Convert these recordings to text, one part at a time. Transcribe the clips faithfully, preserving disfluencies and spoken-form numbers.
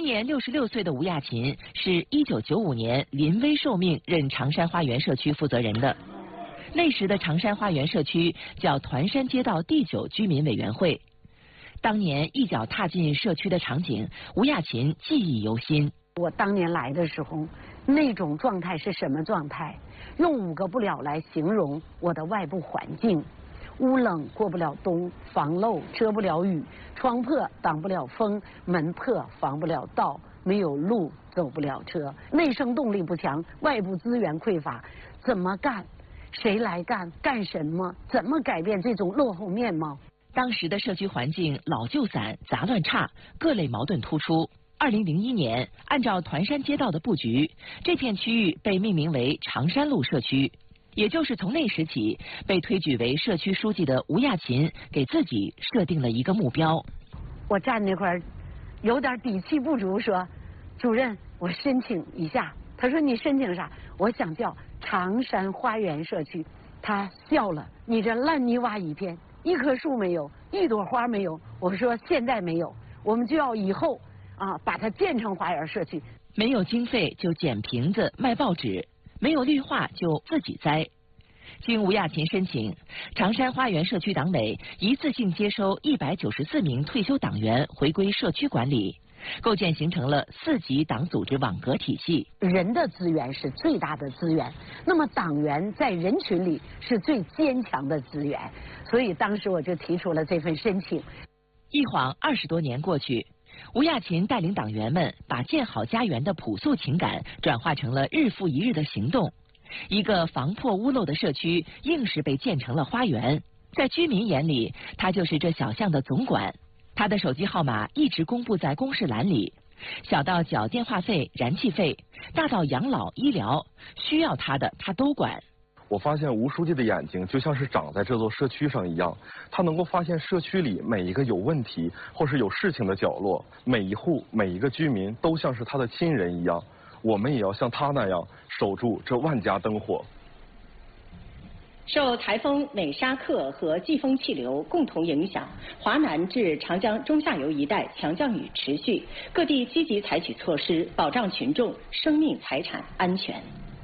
年六十六岁的吴亚琴是一九九五年临危受命任长山花园社区负责人的。那时的长山花园社区叫团山街道第九居民委员会。当年一脚踏进社区的场景，吴亚琴记忆犹新。 我当年来的时候，那种状态是什么状态？用五个不了来形容我的外部环境：屋冷过不了冬，房漏遮不了雨，窗破挡不了风，门破防不了盗，没有路走不了车。内生动力不强，外部资源匮乏，怎么干？谁来干？干什么？怎么改变这种落后面貌？ 当时的社区环境老旧散、杂乱差，各类矛盾突出。二零零一年，按照团山街道的布局，这片区域被命名为长山路社区。也就是从那时起，被推举为社区书记的吴亚琴给自己设定了一个目标。 我站那块儿，有点底气不足，说：“主任，我申请一下。”他说：“你申请啥？”我想叫长山花园社区。他笑了：“你这烂泥洼一片，一棵树没有，一朵花没有。”我说：“现在没有，我们就要以后啊，把它建成花园社区。 没有经费就捡瓶子卖报纸，没有绿化就自己栽。”经吴亚琴申请，长山花园社区党委一次性接收一百九十四名退休党员回归社区管理，构建形成了四级党组织网格体系。 人的资源是最大的资源，那么党员在人群里是最坚强的资源，所以当时我就提出了这份申请。 一晃二十多年过去，吴亚琴带领党员们把建好家园的朴素情感转化成了日复一日的行动。一个防破屋漏的社区硬是被建成了花园，在居民眼里，他就是这小巷的总管。他的手机号码一直公布在公示栏里，小到缴电话费、燃气费，大到养老、医疗，需要他的他都管。 我发现吴书记的眼睛就像是长在这座社区上一样，他能够发现社区里每一个有问题或是有事情的角落，每一户每一个居民都像是他的亲人一样。我们也要像他那样守住这万家灯火。 受台风美沙克和季风气流共同影响，华南至长江中下游一带强降雨持续，各地积极采取措施，保障群众生命财产安全。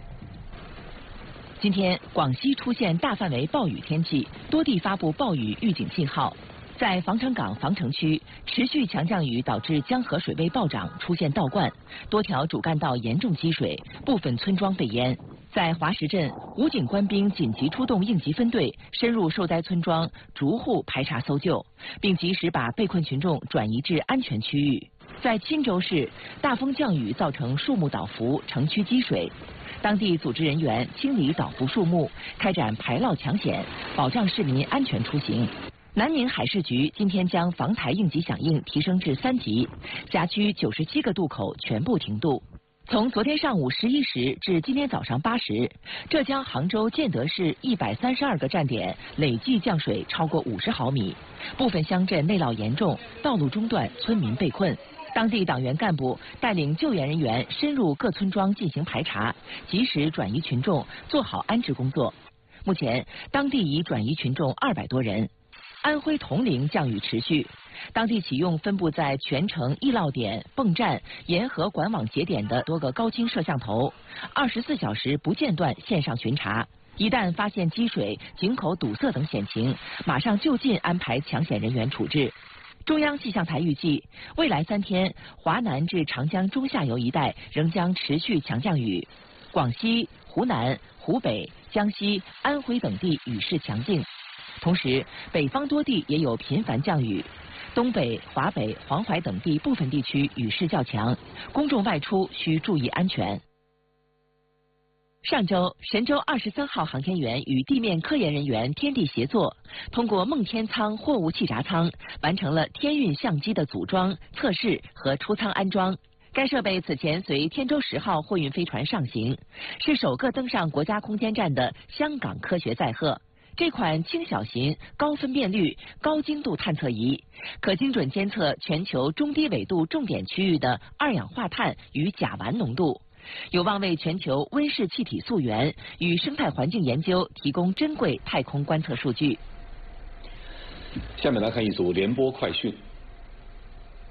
今天，广西出现大范围暴雨天气，多地发布暴雨预警信号。在防城港防城区，持续强降雨导致江河水位暴涨，出现倒灌，多条主干道严重积水，部分村庄被淹。在华石镇，武警官兵紧急出动应急分队，深入受灾村庄，逐户排查搜救，并及时把被困群众转移至安全区域。在钦州市，大风降雨造成树木倒伏，城区积水。当地组织人员清理倒伏树木，开展排涝抢险，保障市民安全出行。南宁海事局今天将防台应急响应提升至三级，辖区九十七个渡口全部停渡。从昨天上午十一时至今天早上八时，浙江杭州建德市一百三十二个站点累计降水超过五十毫米，部分乡镇内涝严重，道路中断，村民被困。当地党员干部带领救援人员深入各村庄进行排查，及时转移群众，做好安置工作。目前，当地已转移群众二百多人。安徽铜陵降雨持续，当地启用分布在全城易涝点、泵站、沿河管网节点的多个高清摄像头，二十四小时不间断线上巡查。一旦发现积水、井口堵塞等险情，马上就近安排抢险人员处置。中央气象台预计，未来三天，华南至长江中下游一带仍将持续强降雨，广西、湖南、湖北、江西、安徽等地雨势强劲。同时，北方多地也有频繁降雨，东北、华北、黄淮等地部分地区雨势较强，公众外出需注意安全。上周，神舟二十三号航天员与地面科研人员天地协作，通过梦天舱货物气闸舱完成了天运相机的组装、测试和出舱安装。该设备此前随天舟十号货运飞船上行，是首个登上国家空间站的香港科学载荷。这款轻小型、高分辨率、高精度探测仪，可精准监测全球中低纬度重点区域的二氧化碳与甲烷浓度，有望为全球温室气体溯源与生态环境研究提供珍贵太空观测数据。 下面来看一组联播快讯。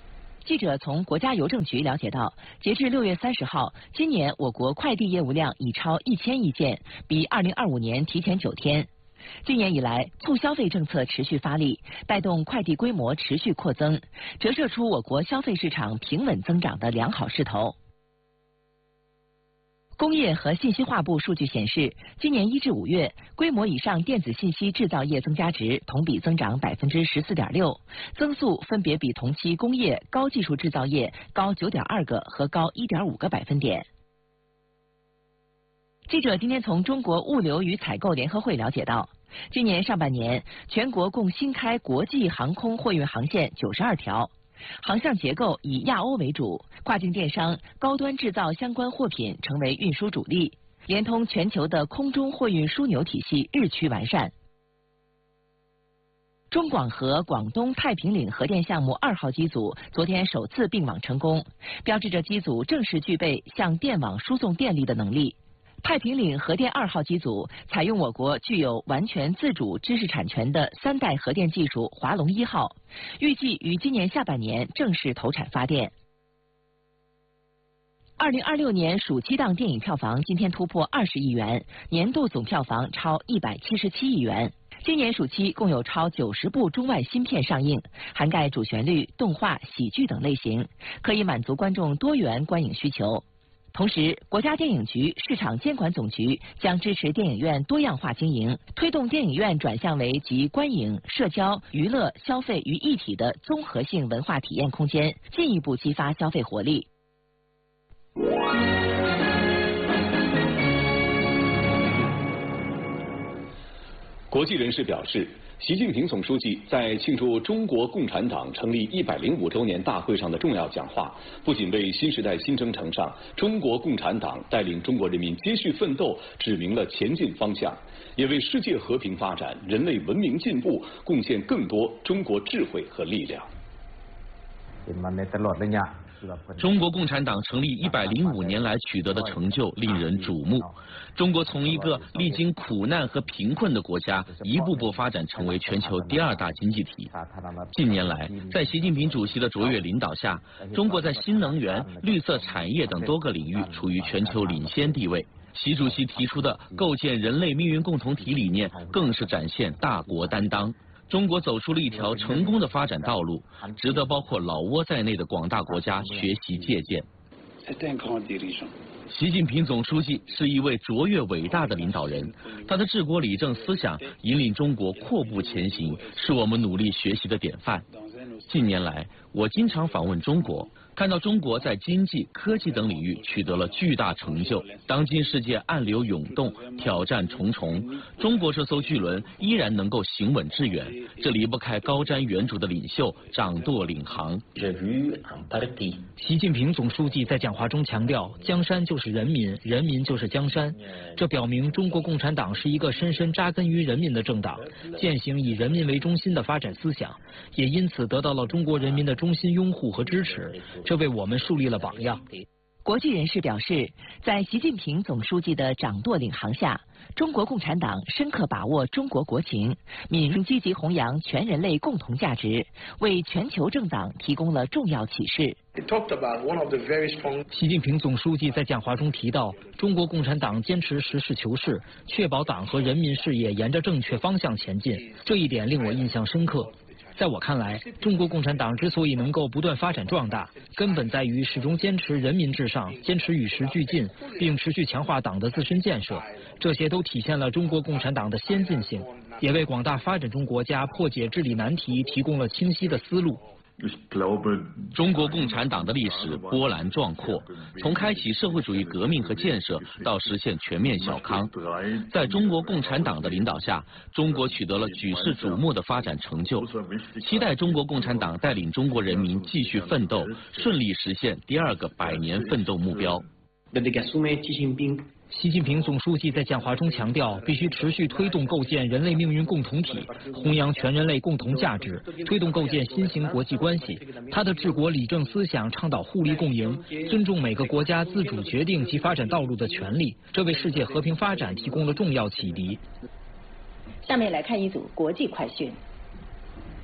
记者从国家邮政局了解到，截至六月三十号，今年我国快递业务量已超一千亿件，比二零二五年提前九天。今年以来，促消费政策持续发力，带动快递规模持续扩增，折射出我国消费市场平稳增长的良好势头。工业和信息化部数据显示，今年一至五月，规模以上电子信息制造业增加值同比增长百分之十四点六，增速分别比同期工业、高技术制造业高九点二个和高一点五个百分点。记者今天从中国物流与采购联合会了解到，今年上半年全国共新开国际航空货运航线九十二条，航向结构以亚欧为主，跨境电商、高端制造相关货品成为运输主力，连通全球的空中货运枢纽体系日趋完善。中广核广东太平岭核电项目二号机组昨天首次并网成功，标志着机组正式具备向电网输送电力的能力。太平岭核电二号机组采用我国具有完全自主知识产权的三代核电技术华龙一号，预计于今年下半年正式投产发电。二零二六年暑期档电影票房今天突破二十亿元，年度总票房超一百七十七亿元。今年暑期共有超九十部中外新片上映，涵盖主旋律、动画、喜剧等类型，可以满足观众多元观影需求。同时，国家电影局市场监管总局将支持电影院多样化经营，推动电影院转向为集观影、社交、娱乐、消费于一体的综合性文化体验空间，进一步激发消费活力。 国际人士表示，习近平总书记在庆祝中国共产党成立一百零五周年大会上的重要讲话，不仅为新时代新征程上中国共产党带领中国人民接续奋斗指明了前进方向，也为世界和平发展、人类文明进步贡献更多中国智慧和力量。 中国共产党成立一百零五年来取得的成就令人瞩目。中国从一个历经苦难和贫困的国家，一步步发展成为全球第二大经济体。近年来，在习近平主席的卓越领导下，中国在新能源、绿色产业等多个领域处于全球领先地位。习主席提出的构建人类命运共同体理念，更是展现大国担当。中国走出了一条成功的发展道路，值得包括老挝在内的广大国家学习借鉴。习近平总书记是一位卓越伟大的领导人，他的治国理政思想引领中国阔步前行，是我们努力学习的典范。近年来，我经常访问中国，看到中国在经济、科技等领域取得了巨大成就。当今世界暗流涌动，挑战重重，中国这艘巨轮依然能够行稳致远，这离不开高瞻远瞩的领袖掌舵领航。 习近平总书记在讲话中强调，江山就是人民，人民就是江山。这表明中国共产党是一个深深扎根于人民的政党，践行以人民为中心的发展思想，也因此得到了中国人民的衷心拥护和支持，这为我们树立了榜样。 国际人士表示，在习近平总书记的掌舵领航下，中国共产党深刻把握中国国情，敏锐积极弘扬全人类共同价值，为全球政党提供了重要启示。 习近平总书记在讲话中提到，中国共产党坚持实事求是，确保党和人民事业沿着正确方向前进，这一点令我印象深刻。在我看来，中国共产党之所以能够不断发展壮大，根本在于始终坚持人民至上，坚持与时俱进，并持续强化党的自身建设。这些都体现了中国共产党的先进性，也为广大发展中国家破解治理难题提供了清晰的思路。 中国共产党的历史波澜壮阔，从开启社会主义革命和建设到实现全面小康，在中国共产党的领导下，中国取得了举世瞩目的发展成就。期待中国共产党带领中国人民继续奋斗，顺利实现第二个百年奋斗目标。 习近平总书记在讲话中强调，必须持续推动构建人类命运共同体，弘扬全人类共同价值，推动构建新型国际关系。他的治国理政思想倡导互利共赢，尊重每个国家自主决定其发展道路的权利，这为世界和平发展提供了重要启迪。 下面来看一组国际快讯。